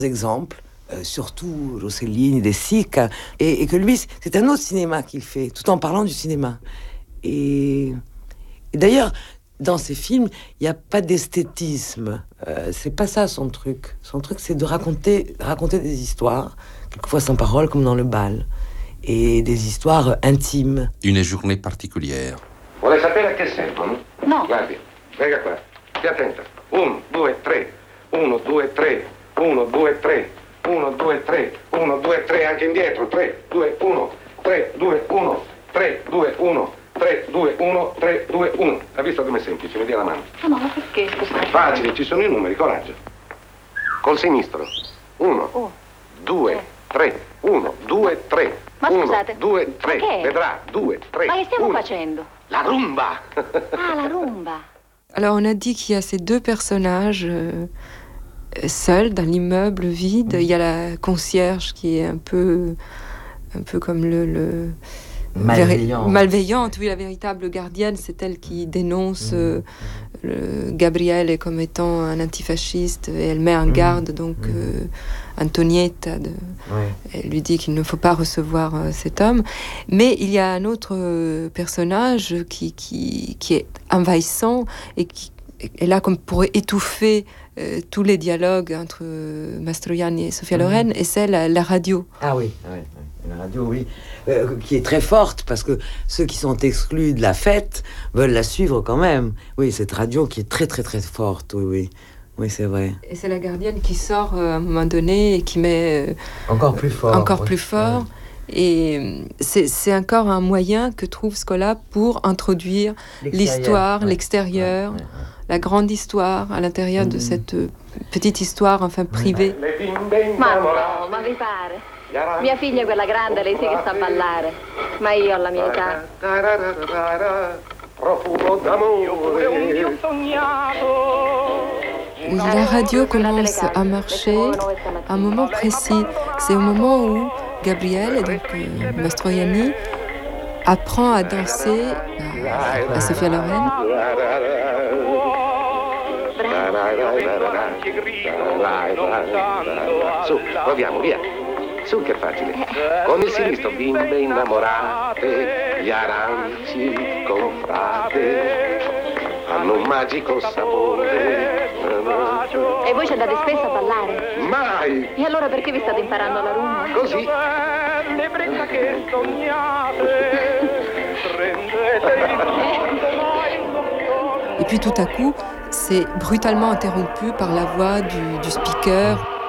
exemples, surtout Rossellini, De Sica, et que lui, c'est un autre cinéma qu'il fait, tout en parlant du cinéma. Et d'ailleurs, dans ses films, il n'y a pas d'esthétisme. C'est pas ça son truc. Son truc, c'est de raconter des histoires, quelquefois sans parole, comme dans Le Bal, et des histoires intimes. Une journée particulière. Vuole sapere a che servono? No. Guardi, venga qua, stia attenta. 1, 2, 3, 1, 2, 3, 1, 2, 3, 1, 2, 3, 1, 2, 3, anche indietro, 3, 2, 1, 3, 2, 1, 3, 2, 1, 3, 2, 1, 3, 2, 1. Ha visto com'è semplice? Mi dia la mano. No, ma perché, scusate? Facile, ci sono i numeri, coraggio. Col sinistro. 1, 2, 3, 1, 2, 3. Ma scusate. 1, 2, 3. Ma che? Vedrà, 2, 3. Ma che stiamo 1. facendo? La rumba. Ah, la rumba. Alors on a dit qu'il y a ces deux personnages seuls dans l'immeuble vide. Il y a la concierge qui est un peu comme le malveillante, oui, la véritable gardienne, c'est elle qui dénonce Gabriele comme étant un antifasciste et elle met en garde donc Antonietta. Elle lui dit qu'il ne faut pas recevoir cet homme. Mais il y a un autre personnage qui est envahissant et qui est là comme pour étouffer tous les dialogues entre Mastroianni et Sophia Loren, et c'est la radio. Ah oui, la radio, oui, qui est très forte, parce que ceux qui sont exclus de la fête veulent la suivre quand même. Oui, cette radio qui est très, très, très forte, oui, c'est vrai. Et c'est la gardienne qui sort à un moment donné et qui met encore plus fort. Et c'est encore un moyen que trouve Scola pour introduire l'histoire, l'extérieur, la grande histoire à l'intérieur de cette petite histoire, enfin privée. Ma vi pare? Mia figlia è quella grande, lei sì che sa ballare. Ma io alla mia età. Profumo d'amore. La radio commence à marcher à un moment précis. C'est au moment où Gabriele, donc Mastroianni, apprend à danser à Sophia Loren. Su, proviamo, via. Su, che è facile. Con il sinistro, bimbe innamorate, gli aranci confrate, hanno un magico sapore. E voi ci andate spesso a ballare? Mai! E allora perché vi state imparando la rumba? Così. Et puis tout à coup, c'est brutalement interrompu par la voix du speaker.